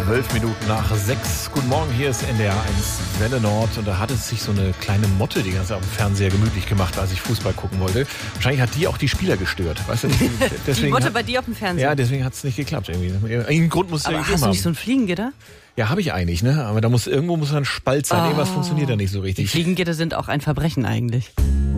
5:12. Guten Morgen, hier ist NDR 1 Welle Nord. Und da hat es sich so eine kleine Motte die ganze Zeit am Fernseher gemütlich gemacht, als ich Fußball gucken wollte. Wahrscheinlich hat die auch die Spieler gestört. Weißt du? Die Motte bei dir auf dem Fernseher? Ja, deswegen hat es nicht geklappt. Irgendeinen Grund muss es ja gegeben haben. Hast du nicht so ein Fliegengitter? Ja, habe ich eigentlich, ne? Aber irgendwo muss ein Spalt sein. Irgendwas funktioniert da nicht so richtig. Die Fliegengitter sind auch ein Verbrechen eigentlich.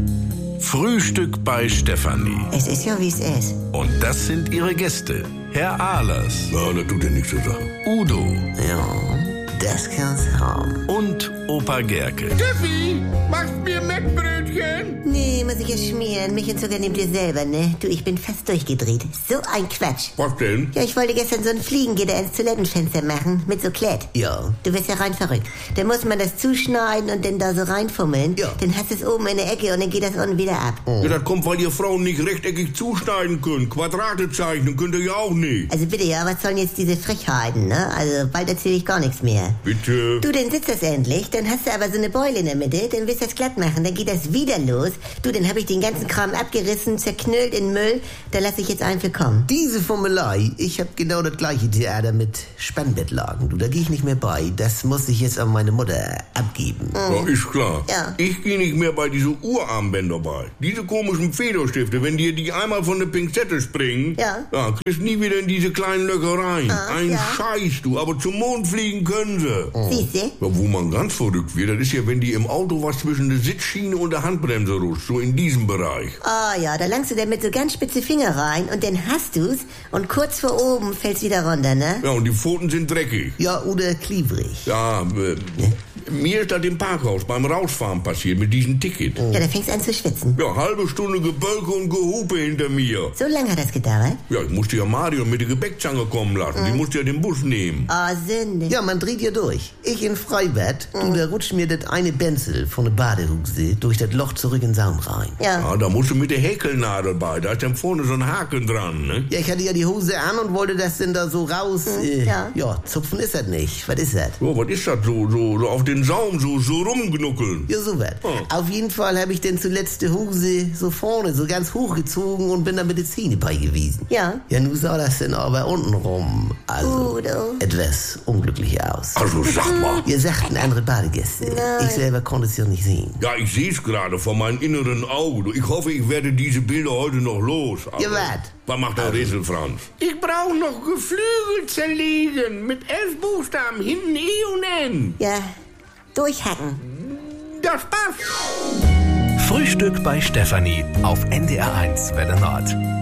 Frühstück bei Stefanie. Es ist ja, wie es ist. Und das sind ihre Gäste. Herr Ahlers. Ja, das tut ja nichts zur Sache. Udo. Ja, das kann's haben. Und Opa Gerke. Steffi, machst mir Mettbrötchen? Nee, muss ich es schmieren. Mich und Zucker nehmt ihr selber, ne? Du, ich bin fast durchgedreht. So ein Quatsch. Was denn? Ja, ich wollte gestern so ein Fliegengitter ins Toilettenfenster machen. Mit so Klett. Ja. Du wirst ja rein verrückt. Dann muss man das zuschneiden und dann da so reinfummeln. Ja. Dann hast du es oben in der Ecke und dann geht das unten wieder ab. Ja, das kommt, weil ihr Frauen nicht rechteckig zuschneiden könnt. Quadrate zeichnen könnt ihr ja auch nicht. Also bitte, ja, was sollen jetzt diese Frechheiten, ne? Also bald erzähle ich gar nichts mehr. Bitte. Du, dann sitzt das endlich, dann hast du aber so eine Beule in der Mitte, dann willst du das glatt machen, dann geht das wieder los. Du, dann habe ich den ganzen Kram abgerissen, zerknüllt in Müll, da lasse ich jetzt einen für kommen. Diese Formelei, ich habe genau das gleiche Theater mit Spannbettlagen. Du, da gehe ich nicht mehr bei. Das muss ich jetzt an meine Mutter abgeben. Ja, ist klar. Ja. Ich gehe nicht mehr bei diesen Urarmbänder bei. Diese komischen Federstifte, wenn dir die einmal von der Pinzette springen, Ja. kriegst nie wieder in diese kleinen Löcher rein. Ein ja. Scheiß, du. Aber zum Mond fliegen können sie. Siehste? Ja, wo man ganz verrückt wird, das ist ja, wenn die im Auto was zwischen der Sitzschiene und der Handbremse rutscht. So in diesem Bereich. Ah ja, da langst du dann mit so ganz spitze Finger rein und dann hast du's und kurz vor oben fällt's wieder runter, ne? Ja, und die Pfoten sind dreckig. Ja, oder klebrig. Ja, mir ist das im Parkhaus beim Rausfahren passiert mit diesem Ticket. Ja, da fängst du an zu schwitzen. Ja, halbe Stunde Gebölke und Gehupe hinter mir. So lange hat das gedauert? Ja, ich musste ja Marion mit der Gebäckzange kommen lassen. Die musste ja den Bus nehmen. Ah, Sünde. Ja, man dreht ja durch. Ich in Freibad, du, da rutscht mir das eine Benzel von der Badehose durch das Loch zurück in den Saum rein. Ja. Ja, da musst du mit der Häkelnadel bei. Da ist dann vorne so ein Haken dran, ne? Ja, ich hatte ja die Hose an und wollte das denn da so raus. ja. Zupfen ist das nicht. Was ist das? So, was ist das? So auf den Saum so rumknuckeln. Ja, so was. Auf jeden Fall habe ich denn zuletzt die Hose so vorne, so ganz hochgezogen und bin dann mit den Zähnen beigewiesen. Ja. Ja, nun sah das denn aber untenrum, also Udo. etwas unglücklich aus. Also sag mal. Ihr sagten andere Badegäste. Nein. Ich selber konnte es ja nicht sehen. Ja, ich sehe es gerade vor meinem inneren Auge. Ich hoffe, ich werde diese Bilder heute noch los. Aber Ja, was? Was macht der Rätsel, Franz? Ich brauche noch Geflügel zerlegen mit 11 Buchstaben, hinten E und N. Ja, durchhacken. Das passt. Frühstück bei Stefanie auf NDR 1 Welle Nord.